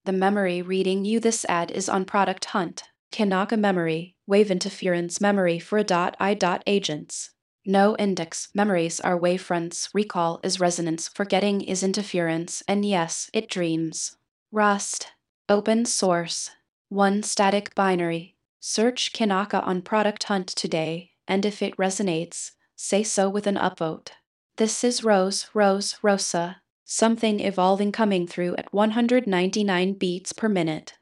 the memory reading you. This ad is on Product Hunt. Kanaka memory, wave interference memory for agents. No index memories are wavefronts, recall is resonance, forgetting is interference, and yes, it dreams. Rust. Open source. One static binary. Search Kanaka on Product Hunt today, and if it resonates, say so with an upvote. This is Rosa. Something evolving coming through at 199 beats per minute.